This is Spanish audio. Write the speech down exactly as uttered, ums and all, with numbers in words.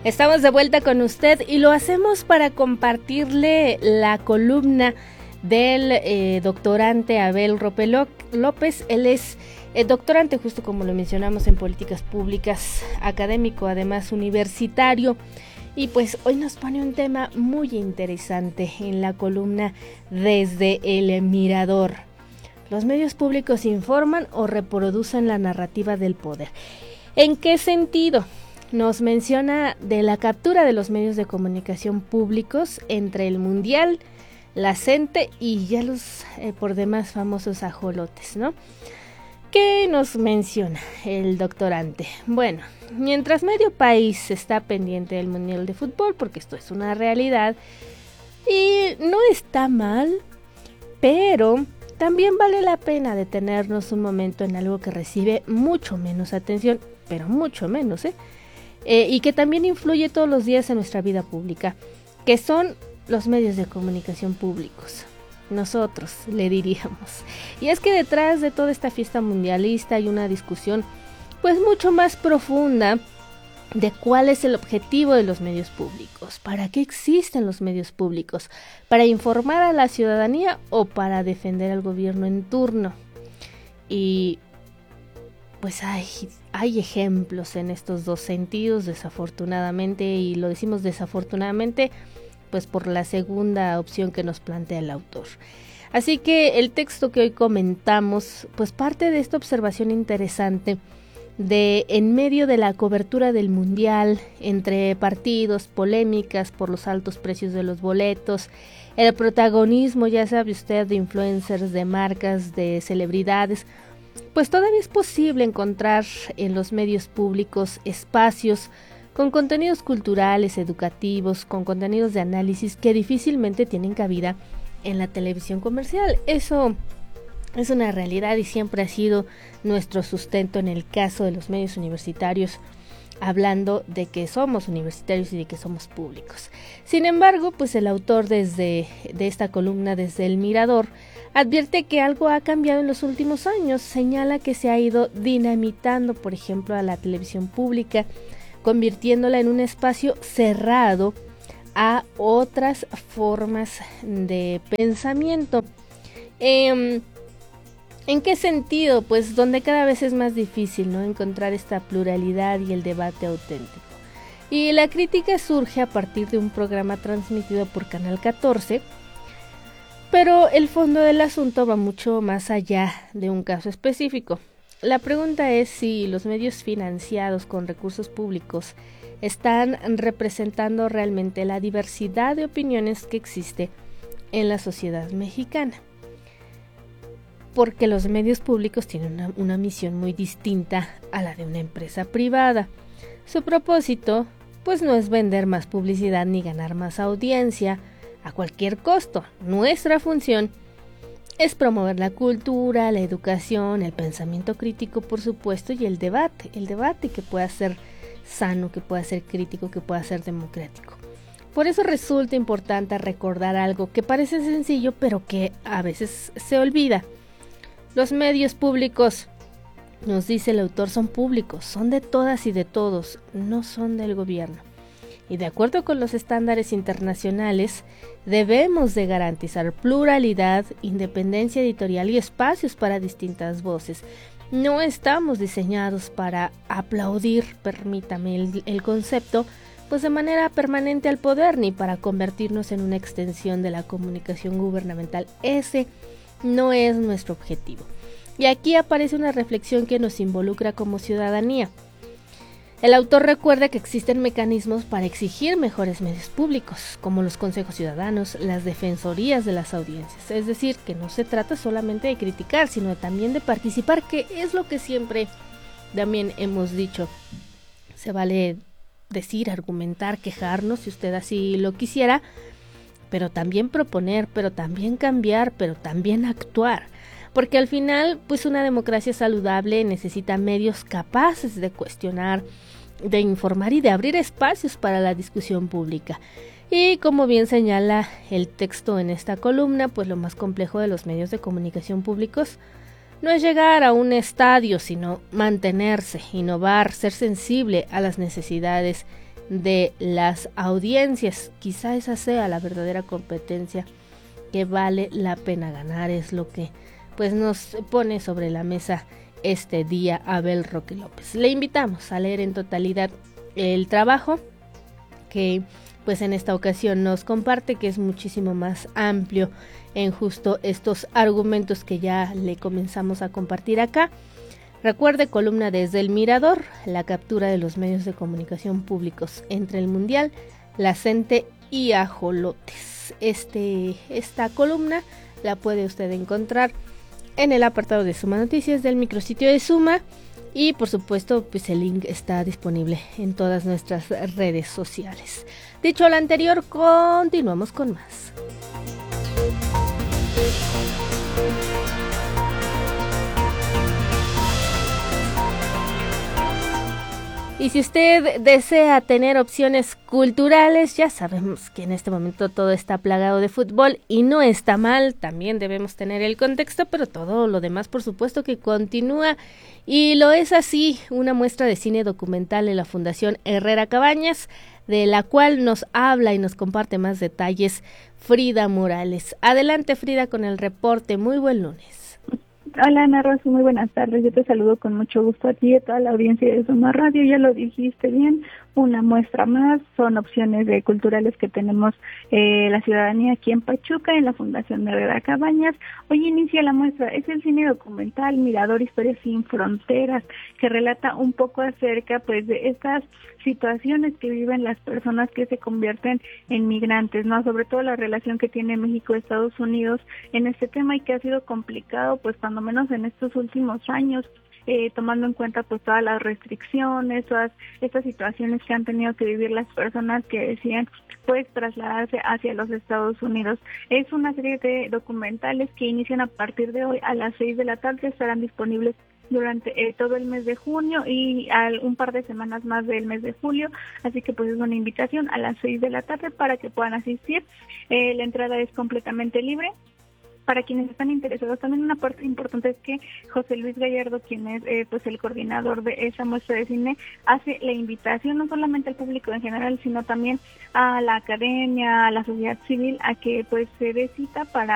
Estamos de vuelta con usted y lo hacemos para compartirle la columna del eh, doctorante Abel Ropeló López. Él es eh, doctorante, justo como lo mencionamos, en políticas públicas, académico, además universitario. Y pues hoy nos pone un tema muy interesante en la columna Desde el Mirador. Los medios públicos informan o reproducen la narrativa del poder. ¿En qué sentido? Nos menciona de la captura de los medios de comunicación públicos entre el Mundial, la CENTE y ya los eh, por demás famosos ajolotes, ¿no? ¿Qué nos menciona el doctorante? Bueno, mientras medio país está pendiente del Mundial de Fútbol, porque esto es una realidad, y no está mal, pero también vale la pena detenernos un momento en algo que recibe mucho menos atención, pero mucho menos, ¿eh? Eh, y que también influye todos los días en nuestra vida pública, que son los medios de comunicación públicos. Nosotros, le diríamos. Y es que detrás de toda esta fiesta mundialista hay una discusión pues mucho más profunda de cuál es el objetivo de los medios públicos, para qué existen los medios públicos, para informar a la ciudadanía o para defender al gobierno en turno. Y pues hay, hay ejemplos en estos dos sentidos, desafortunadamente, y lo decimos desafortunadamente pues por la segunda opción que nos plantea el autor. Así que el texto que hoy comentamos pues parte de esta observación interesante de en medio de la cobertura del mundial, entre partidos, polémicas por los altos precios de los boletos, el protagonismo, ya sabe usted, de influencers, de marcas, de celebridades, pues todavía es posible encontrar en los medios públicos espacios con contenidos culturales, educativos, con contenidos de análisis que difícilmente tienen cabida en la televisión comercial. Eso es una realidad y siempre ha sido nuestro sustento en el caso de los medios universitarios, hablando de que somos universitarios y de que somos públicos. Sin embargo, pues el autor desde de esta columna Desde el Mirador advierte que algo ha cambiado en los últimos años. Señala que se ha ido dinamitando, por ejemplo, a la televisión pública, convirtiéndola en un espacio cerrado a otras formas de pensamiento. Eh, ¿En qué sentido? Pues donde cada vez es más difícil, ¿no?, encontrar esta pluralidad y el debate auténtico. Y la crítica surge a partir de un programa transmitido por Canal catorce, pero el fondo del asunto va mucho más allá de un caso específico. La pregunta es si los medios financiados con recursos públicos están representando realmente la diversidad de opiniones que existe en la sociedad mexicana. Porque los medios públicos tienen una, una misión muy distinta a la de una empresa privada. Su propósito, pues, no es vender más publicidad ni ganar más audiencia a cualquier costo. Nuestra función es promover la cultura, la educación, el pensamiento crítico, por supuesto, y el debate, el debate que pueda ser sano, que pueda ser crítico, que pueda ser democrático. Por eso resulta importante recordar algo que parece sencillo, pero que a veces se olvida. Los medios públicos, nos dice el autor, son públicos, son de todas y de todos, no son del gobierno. Y de acuerdo con los estándares internacionales, debemos de garantizar pluralidad, independencia editorial y espacios para distintas voces. No estamos diseñados para aplaudir, permítame el, el concepto, pues de manera permanente al poder, ni para convertirnos en una extensión de la comunicación gubernamental. Ese no es nuestro objetivo. Y aquí aparece una reflexión que nos involucra como ciudadanía. El autor recuerda que existen mecanismos para exigir mejores medios públicos, como los consejos ciudadanos, las defensorías de las audiencias. Es decir, que no se trata solamente de criticar, sino también de participar, que es lo que siempre también hemos dicho. Se vale decir, argumentar, quejarnos, si usted así lo quisiera, pero también proponer, pero también cambiar, pero también actuar. Porque al final, pues una democracia saludable necesita medios capaces de cuestionar, de informar y de abrir espacios para la discusión pública. Y como bien señala el texto en esta columna, pues lo más complejo de los medios de comunicación públicos no es llegar a un estadio, sino mantenerse, innovar, ser sensible a las necesidades de las audiencias. Quizá esa sea la verdadera competencia que vale la pena ganar, es lo que pues nos pone sobre la mesa este día Abel Roque López. Le invitamos a leer en totalidad el trabajo que pues en esta ocasión nos comparte, que es muchísimo más amplio en justo estos argumentos que ya le comenzamos a compartir acá. Recuerde, columna desde el Mirador, la captura de los medios de comunicación públicos entre el Mundial, la CENTE y Ajolotes. Este, esta columna la puede usted encontrar en el apartado de Suma Noticias del micrositio de Suma, y por supuesto pues el link está disponible en todas nuestras redes sociales. Dicho lo anterior, continuamos con más. Y si usted desea tener opciones culturales, ya sabemos que en este momento todo está plagado de fútbol y no está mal, también debemos tener el contexto, pero todo lo demás por supuesto que continúa, y lo es así una muestra de cine documental en la Fundación Herrera Cabañas, de la cual nos habla y nos comparte más detalles Frida Morales. Adelante, Frida, con el reporte. Muy buen lunes. Hola, Ana Rosa, muy buenas tardes. Yo te saludo con mucho gusto a ti y a toda la audiencia de Suma Radio. Ya lo dijiste bien, una muestra más. Son opciones de culturales que tenemos eh, la ciudadanía aquí en Pachuca, en la Fundación Herrera Cabañas. Hoy inicia la muestra. Es el cine documental Mirador, Historias sin Fronteras, que relata un poco acerca pues de estas situaciones que viven las personas que se convierten en migrantes, ¿no? Sobre todo la relación que tiene México y Estados Unidos en este tema, y que ha sido complicado, pues cuando menos en estos últimos años, eh, tomando en cuenta pues todas las restricciones, todas estas situaciones que han tenido que vivir las personas que decían pues trasladarse hacia los Estados Unidos. Es una serie de documentales que inician a partir de hoy a las seis de la tarde, estarán disponibles durante eh, todo el mes de junio y al, un par de semanas más del mes de julio, así que pues es una invitación a las seis de la tarde para que puedan asistir. Eh, la entrada es completamente libre. Para quienes están interesados, también una parte importante es que José Luis Gallardo, quien es eh, pues el coordinador de esa muestra de cine, hace la invitación no solamente al público en general, sino también a la academia, a la sociedad civil, a que pues se dé cita para